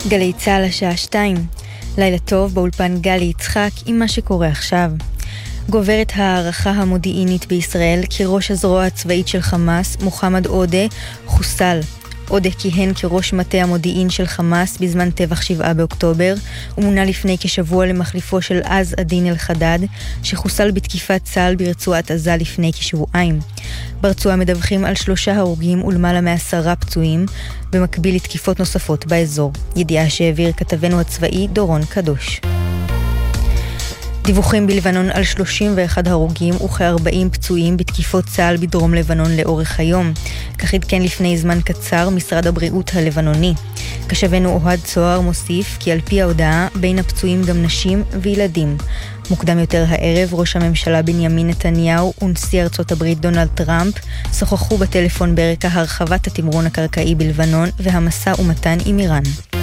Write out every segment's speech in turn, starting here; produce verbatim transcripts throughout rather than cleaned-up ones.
גלי צהל השעה שתיים. לילה טוב, באולפן גלי יצחק עם מה שקורה עכשיו. גוברת הערכה המודיעינית בישראל כי ראש הזרוע הצבאית של חמאס, מוחמד עודה, חוסל. עודה כיהן כראש מטה המודיעין של חמאס בזמן טבח שבעה באוקטובר, ומונה לפני כשבוע למחליפו של עז א-דין אל-חדד, שחוסל בתקיפת צה"ל ברצועת עזה לפני כשבועיים. ברצועה מדווחים על שלושה הרוגים ולמעלה מעשרה פצועים, במקביל לתקיפות נוספות באזור. ידיעה שהעביר כתבנו הצבאי דורון קדוש. דיווחים בלבנון על שלושים ואחד הרוגים וכ-ארבעים פצועים בתקיפות צה"ל בדרום לבנון לאורך היום. כך עדכן לפני זמן קצר משרד הבריאות הלבנוני. כתבנו אוהד צוהר מוסיף כי על פי ההודעה בין הפצועים גם נשים וילדים. מוקדם יותר הערב ראש הממשלה בנימין נתניהו ונשיא ארצות הברית דונלד טראמפ שוחחו בטלפון ברקע הרחבת התמרון הקרקעי בלבנון והמשא ומתן עם איראן.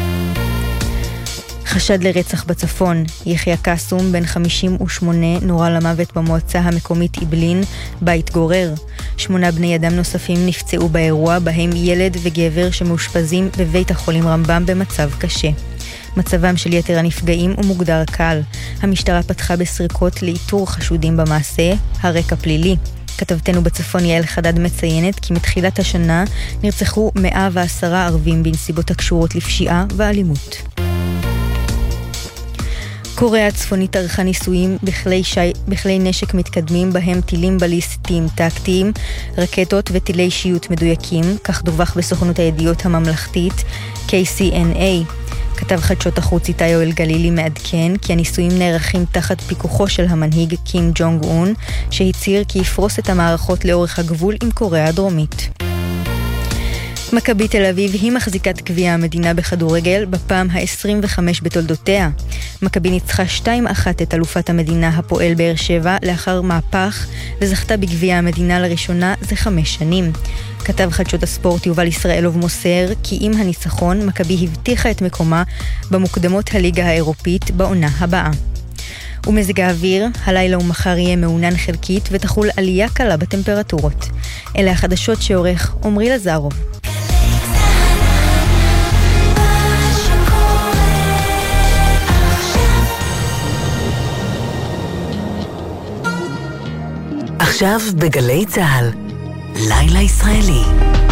חשד לרצח בצפון. יחיה קסום בן חמישים ושמונה נורה למוות במועצה המקומית איבלין בה התגורר. שמונה בני אדם נוספים נפצעו באירוע בהם ילד וגבר שמאושפזים בבית החולים רמב"ם במצב קשה. מצבם של יתר הנפגעים הוא מוגדר קל. המשטרה פתחה בסריקות לאיתור חשודים במעשה, הרקע פלילי. כתבתנו בצפון יעל חדד מציינת כי מתחילת השנה נרצחו מאה ועשרה ערבים בנסיבות הקשורות לפשיעה ואלימות. קוריאה הצפונית ערכה ניסויים בכלי, שי... בכלי נשק מתקדמים בהם טילים בליסטיים טקטיים, רקטות וטילי שיוט מדויקים, כך דווח בסוכנות הידיעות הממלכתית קיי סי אן איי. כתב חדשות החוץ איתי יואל גלילי מעדכן כי הניסויים נערכים תחת פיקוחו של המנהיג קים ג'ונג און, שהצהיר כי יפרוס את המערכות לאורך הגבול עם קוריאה הדרומית. מכבי תל אביב היא מחזיקת גביע המדינה בכדורגל בפעם ה-עשרים וחמש בתולדותיה. מכבי ניצחה שתיים אחת את אלופת המדינה הפועל באר שבע לאחר מהפך וזכתה בגביע המדינה לראשונה זה חמש שנים. כתב חדשות הספורט יובל ישראלוב מוסר כי עם הניצחון מכבי הבטיחה את מקומה במוקדמות הליגה האירופית בעונה הבאה. ומזג האוויר, הלילה ומחר יהיה מעונן חלקית ותחול עלייה קלה בטמפרטורות. אלה החדשות שעורך עומרי לזרוב. עכשיו בגלי צהל, לילה ישראלי.